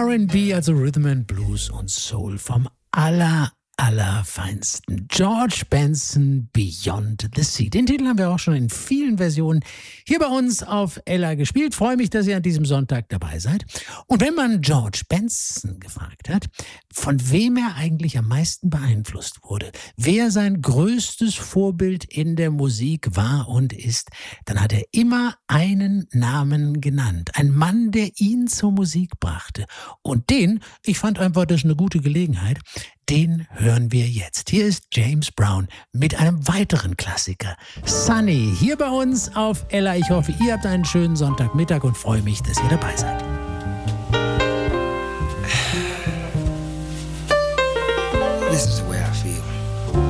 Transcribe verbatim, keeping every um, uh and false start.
R and B, also Rhythm and Blues und Soul vom aller, allerfeinsten. George Benson, Beyond the Sea. Den Titel haben wir auch schon in vielen Versionen hier bei uns auf Ella gespielt. Freue mich, dass ihr an diesem Sonntag dabei seid. Und wenn man George Benson gefragt hat, von wem er eigentlich am meisten beeinflusst wurde, wer sein größtes Vorbild in der Musik war und ist, dann hat er immer einen Namen genannt. Ein Mann, der ihn zur Musik brachte. Und den, ich fand einfach, das ist eine gute Gelegenheit, den hören wir jetzt. Hier ist James Brown mit einem weiteren Klassiker. Sunny, hier bei uns auf Ella. Ich hoffe, ihr habt einen schönen Sonntagmittag und freue mich, dass ihr dabei seid.